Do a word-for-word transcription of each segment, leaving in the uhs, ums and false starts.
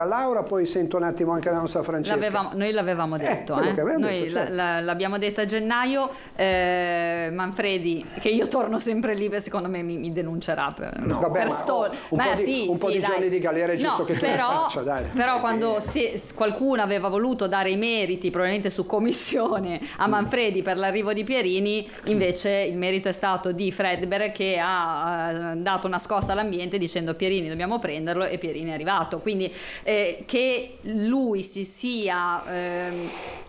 Laura, poi sento un attimo anche la nostra Francesca. L'avevamo, noi l'avevamo detto, eh, eh. Noi detto, certo. la, la, l'abbiamo detta a gennaio. eh, Manfredi, che io torno sempre lì, secondo me mi, mi denuncerà per, no. Vabbè, per ma, stol- un ma po' di, sì, un po' sì, di dai. giorni di galera è giusto no, che tu però, le faccia, dai. però quando si, qualcuno aveva voluto dare i meriti, probabilmente su commissione, a Manfredi per l'arrivo di Pierini, invece il merito è stato di Fredberg, che ha dato una scossa all'ambiente dicendo: Pierini dobbiamo prenderlo, e Pierini è arrivato. Quindi eh, che lui si sia ehm,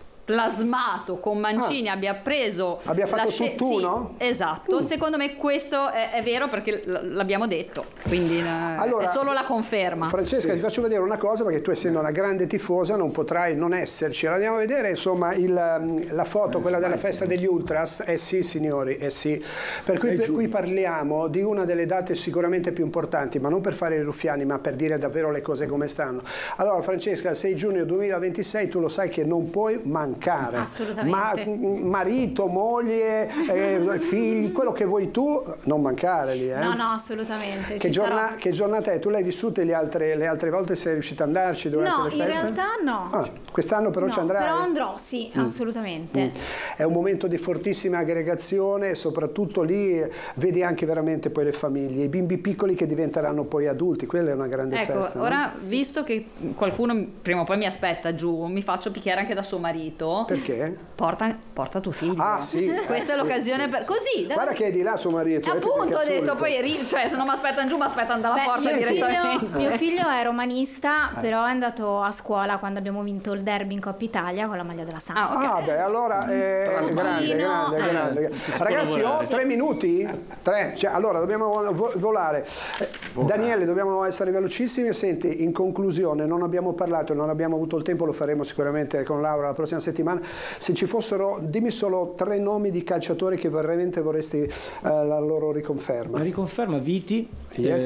plasmato con Mancini, ah, abbia preso abbia fatto la sce- tutt'uno? Sì, esatto, mm. secondo me questo è, è vero, perché l- l'abbiamo detto, quindi allora, è solo la conferma. Francesca, sì. Ti faccio vedere una cosa, perché tu, essendo una grande tifosa, non potrai non esserci. Andiamo a vedere, insomma, il, la foto, quella della festa degli Ultras. Eh sì, signori, eh sì. Per cui per cui parliamo di una delle date sicuramente più importanti, ma non per fare i ruffiani, ma per dire davvero le cose come stanno. Allora, Francesca, il sei giugno duemilaventisei, tu lo sai che non puoi mancare. Assolutamente. Ma, marito, moglie, eh, figli, quello che vuoi tu, non mancare lì. Eh? No, no, assolutamente. Che, giorna- che giornata è? Tu l'hai vissute le altre, le altre volte? Sei riuscita ad andarci durante no, le feste? No, in realtà no. Ah, quest'anno però no, ci andrai? Però andrò, sì, mm. assolutamente. Mm. È un momento di fortissima aggregazione, e soprattutto lì vedi anche veramente poi le famiglie, i bimbi piccoli che diventeranno poi adulti. Quella è una grande ecco, festa. Ora, no? visto che qualcuno prima o poi mi aspetta giù, mi faccio picchiare anche da suo marito. Perché? Porta, porta tuo figlio. Ah, sì. Questa eh, è l'occasione sì, per... sì. Così. Da... Guarda che è di là suo marito. Appunto, eh, ho detto, poi, ri- cioè, se non mi aspettano giù, mi aspettano dalla Beh, porta mio direttamente. Figlio, mio figlio è romanista, però è andato a scuola quando abbiamo vinto il derby in Coppa Italia con la maglia della Samp. Ah, okay. Ah, beh, allora è grande, grande, eh. grande. Ragazzi, ho tre minuti? Tre? Cioè, allora, dobbiamo vo- volare. Eh, Daniele, dobbiamo essere velocissimi. Senti, in conclusione, non abbiamo parlato, non abbiamo avuto il tempo, lo faremo sicuramente con Laura la prossima settimana. Se ci fossero, dimmi solo tre nomi di calciatori che veramente vorresti eh, la loro riconferma. La riconferma, Viti. Yes.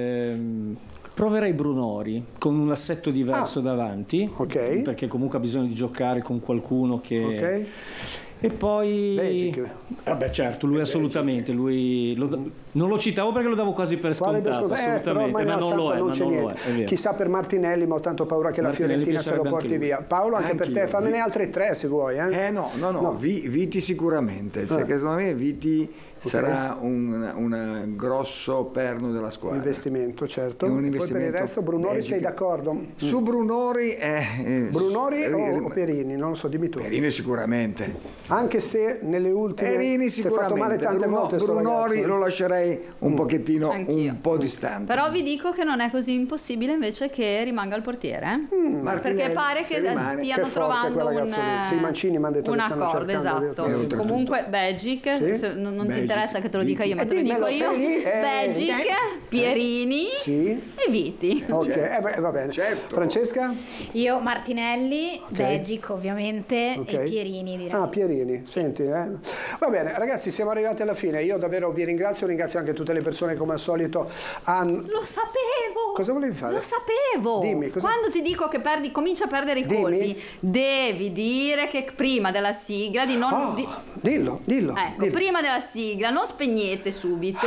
Ehm, proverei Brunori con un assetto diverso ah, davanti, okay. perché comunque ha bisogno di giocare con qualcuno che... Okay. E poi... Belgic. Vabbè, certo, lui assolutamente, lui lo, non lo citavo perché lo davo quasi per scontato, eh, assolutamente, ma non lo è, non ma c'è non lo niente. è, è vero. Chissà per Martinelli, ma ho tanto paura che Martinelli la Fiorentina se lo porti via. Paolo, anche Anch'io. per te, fammene altre tre se vuoi. Eh, eh no, no, no, no. Vi, Viti sicuramente, perché secondo me Viti okay. sarà un, un grosso perno della squadra. Investimento, certo. Un Poi investimento per il resto Brunori Belgica. sei d'accordo? Su Brunori è... Eh, Brunori su, o, o Pierini? Non lo so, dimmi tu. Pierini sicuramente. Anche se nelle ultime Pierini si è fatto male tante Bruno, volte sto Brunori ragazzo. lo lascerei un mm. pochettino Anch'io. un po' distante. Però vi dico che non è così impossibile invece che rimanga il portiere, eh? Mm. perché pare che rimane. stiano Che trovando un, sì, Mancini mi hanno detto un che stanno accordo, cercando esatto. Comunque Belgic, sì? se non, non Belgic. ti interessa che te lo dica io, ma Eh, te lo dimmelo, dico io. sei lì, eh, Belgic, eh, Pierini sì. e Viti. Ok, Certo. eh, beh, va bene. Certo. Francesca? Io Martinelli, Okay. Belgic ovviamente Okay. e Pierini direi. Ah, Pierini, senti, eh? Va bene, ragazzi, siamo arrivati alla fine. Io davvero vi ringrazio, ringrazio anche tutte le persone come al solito. Han... Lo sapevo! Cosa volevi fare? Lo sapevo! Dimmi, cosa... Quando ti dico che perdi, comincia a perdere i Dimmi. colpi, devi dire che prima della sigla di non... Oh, di... Dillo, dillo. Ecco, dillo. prima della sigla non spegnete subito,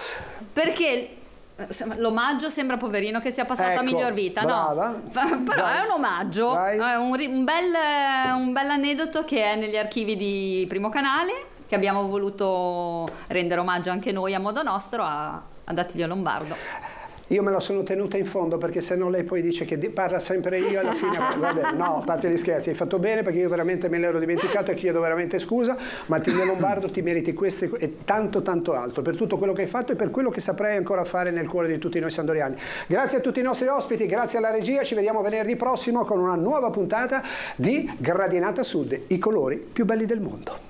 perché l'omaggio sembra poverino che sia passato Ecco, a miglior vita, brava. no? Fa- però Vai. è un omaggio, Vai. è un, ri- un bel, un bel aneddoto che è negli archivi di Primo Canale, che abbiamo voluto rendere omaggio anche noi a modo nostro a, ad Attilio Lombardo. Io me la sono tenuta in fondo perché se no lei poi dice che di- parla sempre io alla fine. Vabbè, no, a parte gli scherzi, hai fatto bene perché io veramente me l'ero dimenticato e chiedo veramente scusa, ma Attilio Lombardo ti meriti questo e tanto tanto altro per tutto quello che hai fatto e per quello che saprai ancora fare nel cuore di tutti noi sandoriani. Grazie a tutti i nostri ospiti, grazie alla regia, ci vediamo venerdì prossimo con una nuova puntata di Gradinata Sud, i colori più belli del mondo.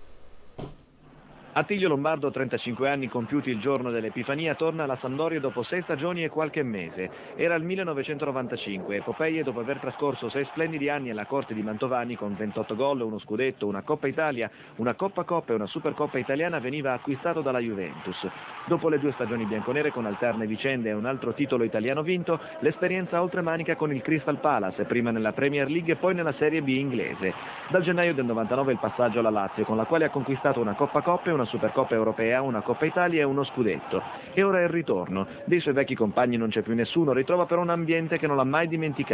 Attilio Lombardo, trentacinque anni compiuti il giorno dell'Epifania, torna alla Sampdoria dopo sei stagioni e qualche mese. Era il millenovecentonovantacinque, Epopeie dopo aver trascorso sei splendidi anni alla corte di Mantovani con ventotto gol, uno scudetto, una Coppa Italia, una Coppa Coppa e una Supercoppa italiana, veniva acquistato dalla Juventus. Dopo le due stagioni bianconere con alterne vicende e un altro titolo italiano vinto, l'esperienza oltremanica con il Crystal Palace, prima nella Premier League e poi nella Serie B inglese. Dal gennaio del novantanove il passaggio alla Lazio, con la quale ha conquistato una Coppa Coppa e una una Supercoppa europea, una Coppa Italia e uno scudetto. E ora è il ritorno. Dei suoi vecchi compagni non c'è più nessuno, ritrova però un ambiente che non l'ha mai dimenticato.